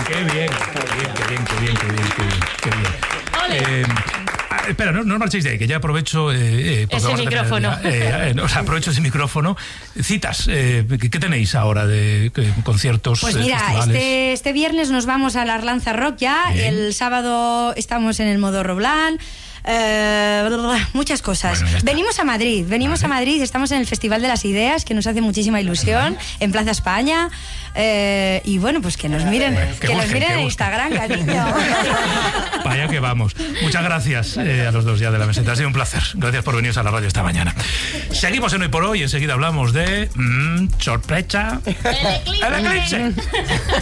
Qué bien. Espera, no marchéis de ahí, que ya aprovecho ese micrófono. Aprovecho ese micrófono. Citas, ¿qué tenéis ahora de conciertos? Pues mira, este viernes nos vamos a la Arlanza Rock ya. Bien. El sábado estamos en el Modorro Blanc. Muchas cosas. Bueno, venimos a Madrid, estamos en el Festival de las Ideas, que nos hace muchísima ilusión, en Plaza España. Y bueno, pues que nos miren, en Instagram, cariño. Para allá que vamos. Muchas gracias a los dos ya de la meseta. Ha sido un placer. Gracias por venir a la radio esta mañana. Seguimos en Hoy por Hoy y enseguida hablamos de sorpresa. El eclipse.